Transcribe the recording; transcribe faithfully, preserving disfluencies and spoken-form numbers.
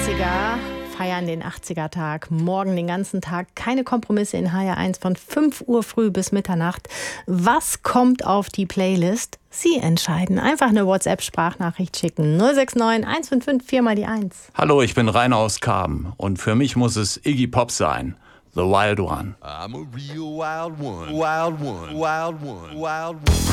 achtziger, feiern den achtziger-Tag, morgen den ganzen Tag, keine Kompromisse in H R eins von fünf Uhr früh bis Mitternacht. Was kommt auf die Playlist? Sie entscheiden. Einfach eine WhatsApp-Sprachnachricht schicken. null sechs neun eins fünf fünf vier mal die eins. Hallo, ich bin Rainer aus Karben und für mich muss es Iggy Pop sein. The Wild One. I'm a real wild one, wild one, wild one, wild one.